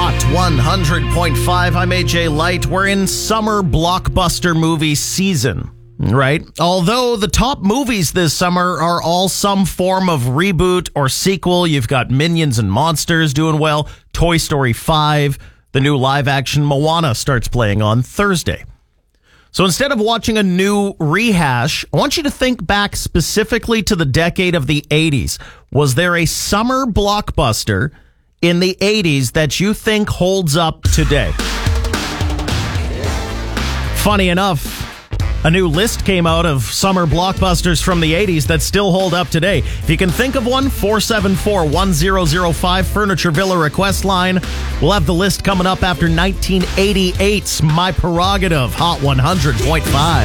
Hot 100.5. I'm AJ Light. We're in summer blockbuster movie season, right? Although the top movies this summer are all some form of reboot or sequel. You've got Minions and Monsters doing well. Toy Story 5. The new live-action Moana starts playing on Thursday. So instead of watching a new rehash, I want you to think back specifically to the decade of the 80s. Was there a summer blockbuster in the 80s that you think holds up today? Funny enough, a new list came out of summer blockbusters from the 80s that still hold up today. If you can think of one, 474-1005 Furniture Villa request line. We'll have the list coming up after 1988's My Prerogative, Hot 100.5.